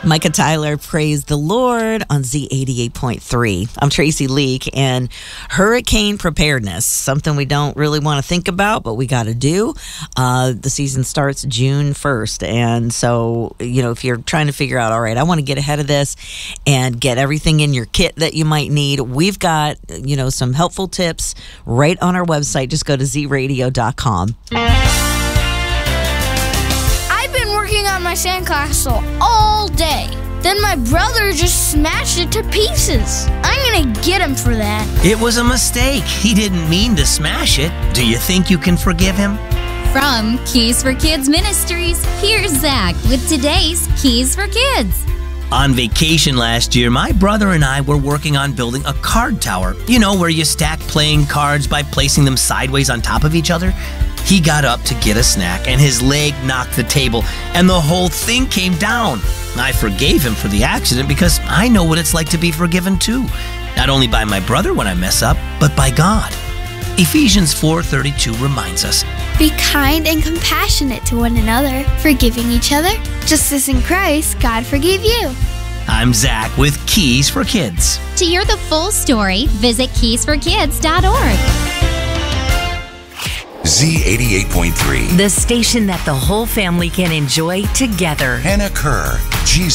Micah Tyler, praise the Lord on Z88.3. I'm Tracy Leak, and hurricane preparedness, something we don't really want to think about, but we got to do. The season starts June 1st, and so, if you're trying to figure out, all right, I want to get ahead of this and get everything in your kit that you might need, we've got, some helpful tips right on our website. Just go to zradio.com. Working on my sandcastle all day. Then my brother just smashed it to pieces. I'm gonna get him for that. It was a mistake. He didn't mean to smash it. Do you think you can forgive him? From Keys for Kids Ministries, here's Zach with today's Keys for Kids. On vacation last year, my brother and I were working on building a card tower. Where you stack playing cards by placing them sideways on top of each other? He got up to get a snack, and his leg knocked the table, and the whole thing came down. I forgave him for the accident because I know what it's like to be forgiven too. Not only by my brother when I mess up, but by God. Ephesians 4:32 reminds us, be kind and compassionate to one another, forgiving each other, just as in Christ God forgave you. I'm Zach with Keys for Kids. To hear the full story, visit keysforkids.org. Z88.3. The station that the whole family can enjoy together. Hannah Kerr, Jesus.